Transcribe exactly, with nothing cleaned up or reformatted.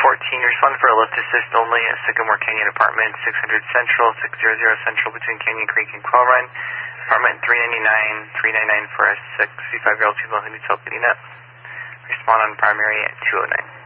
fourteen, respond for a lift assist only at Sycamore Canyon Apartment, six hundred Central, six hundred Central between Canyon Creek and Quail Run. Apartment three ninety-nine, three ninety-nine for a sixty-five-year-old female who needs help getting up. Respond on primary at two oh nine.